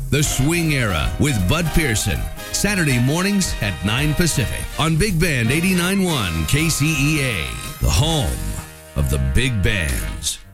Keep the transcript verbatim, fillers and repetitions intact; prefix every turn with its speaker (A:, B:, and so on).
A: The Swing Era with Bud Pearson. Saturday mornings at nine Pacific on Big Band eighty-nine point one K C E A, the home of the big bands.